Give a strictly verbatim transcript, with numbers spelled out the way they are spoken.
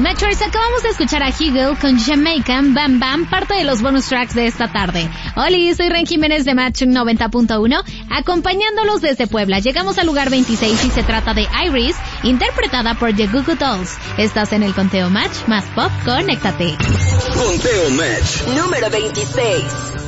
Matchers, acabamos de escuchar a Hugel con Jamaican Bam Bam, parte de los bonus tracks de esta tarde. Hola, soy Ren Jiménez de Match noventa punto uno, acompañándolos desde Puebla. Llegamos al lugar veintiséis y se trata de Iris, interpretada por The Goo Goo Dolls. Estás en el conteo Match más pop, conéctate. Conteo Match número veintiséis.